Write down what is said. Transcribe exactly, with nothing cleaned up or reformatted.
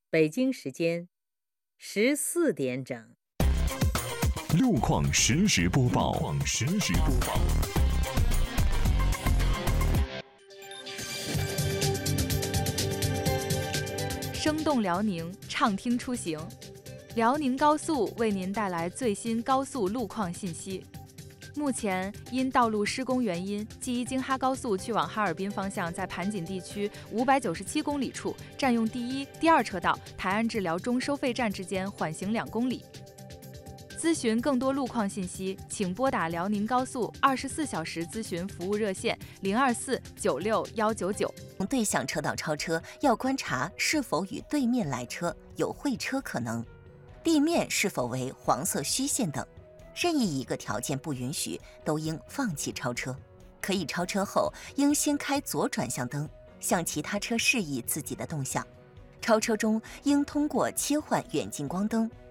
北京时间十四点整。 路况实时播报。路况实时播报。 生动辽宁，畅听出行。辽宁高速为您带来最新高速路况信息。目前因道路施工原因，记忆京哈高速去往哈尔滨方向在盘锦地区五百九十七公里处占用第一、第二车道，台安至辽中收费站之间缓行两公里。咨询更多路况信息，请拨打辽宁高速二十四小时咨询服务热线零二四九六幺九九。 对向车道超车要观察是否与对面来车有会车可能，地面是否为黄色虚线等。任意一个条件不允许，都应放弃超车。可以超车后，应先开左转向灯，向其他车示意自己的动向。超车中应通过切换远近光灯，